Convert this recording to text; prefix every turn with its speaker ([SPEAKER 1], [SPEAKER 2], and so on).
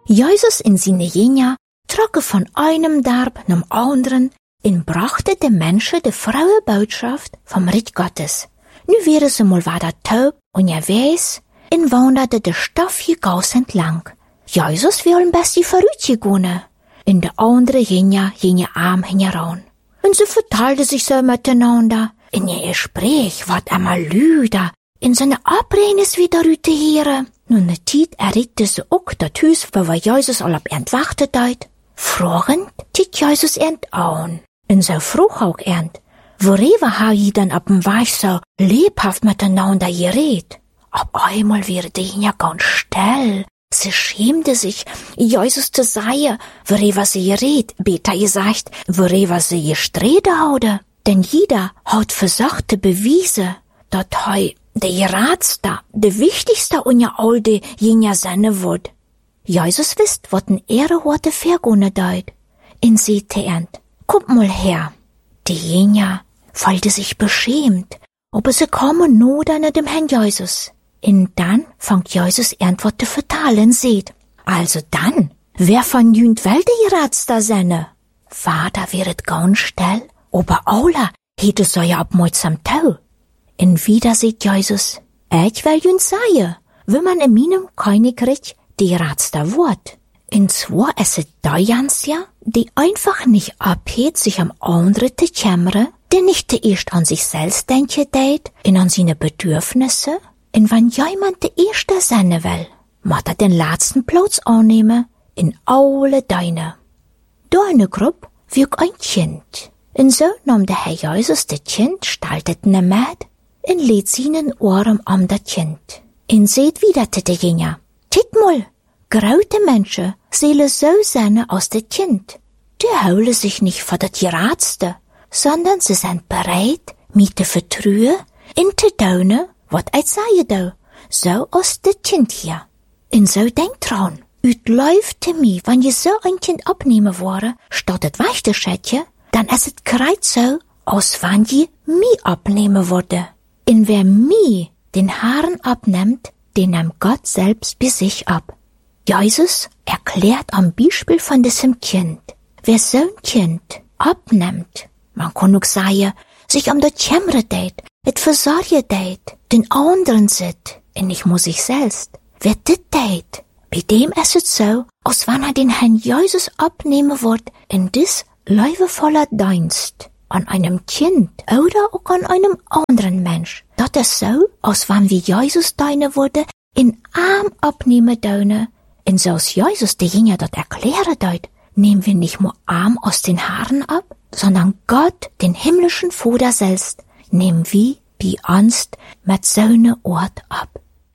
[SPEAKER 1] Jesus in seine Jünger trokken von einem Dorp zum anderen en brachte de Menschen de frohe Botschaft vom Reich Gottes. Nu wären sie mal weiter taub und unterwegs en wanderte de stoffige Gaus entlang. Jesus will best die vorübergehen. In de andere Jünger gingen arm heran. Und sie verteilte sich so miteinander. In ihr Gespräch ward einmal lüder. In seine Abreden ist wieder rüte Heere. Nun ne Tiet erregte sie auch dat Hus, wo Jesus all ab ernt wartet deut. Fragend tiet Jesus ernt an. Und so frug auch ernt. Worüber ha je dann ab dem Weich so lebhaft miteinander geredet? Ab einmal wäre die ja ganz still. Sie schämte sich, Jesus zu sagen, worüber sie geredet, beter gesagt, worüber sie gestreden haude. Denn jeder hat versucht zu beweisen, dass der geradste, der wichtigste unter all die Jünger sein wird. Jesus wisst, wat ein Ehrenworte vergone deut. In sie ernt, kommt mal her. Die Jünger fühlte sich beschämt, ob sie kommen nur dann dem Herrn Jesus. Und dann fangt Jesus irgendwas zu vertalen, seht. Also dann, wer von jünd Welt die Ratster senne? Vater wäret ganz still, aber alle hätte so ja abmütsam tau. Und wieder sieht Jesus, ich will jünd sagen, wenn man in meinem Königreich die Ratster wird. Und zwar es da jans ja, die einfach nicht abhebt, sich am anderen zu kümmern, der nicht zuerst an sich selbst denken deit, und an seine Bedürfnisse. Und wenn jemand der Erste sein will, muss den letzten Platz annehmen in alle Deine. Da eine Gruppe wirkt ein Kind. Und so nahm der Herr Jesus das Kind, staltet ne Mäd, und lädt seinen Ohren am das Kind. Und seht wieder zu den Jünger. Titt mal, graute Menschen seele so sein aus das Kind. Die holen sich nicht vor das Geradste, sondern sie sind bereit, mit der Vertrühe in zu tun, wat ich sage da, so aus das Kind hier. Und so denkt dran, üt läuft zu mir, wenn je so ein Kind abnehmen wollen, statt das weichte Schätje, dann ist es greit so, als wenn je mich abnehmen würde. Und wer mir den Haaren abnimmt, den nimmt Gott selbst bei sich ab. Jesus erklärt am Beispiel von diesem Kind, wer so ein Kind abnimmt, man kann auch sagen, sich um das kümmern deit, et versorgen deit, den anderen sit, und nicht muss sich selbst. Wer dit deit, bei dem ist es so, als wenn den Herrn Jesus abnehmen wird, in dis liebevoller Dienst, an einem Kind oder auch an einem anderen Mensch. Das ist so, als wenn wir Jesus deine würde, in Arm abnehmen deine, und so als Jesus die Jünger dort erklären deut, nehmen wir nicht nur Arm aus den Haaren ab, sondern Gott, den himmlischen Vater selbst, nehmen wir bei uns mit so ne Ort ab.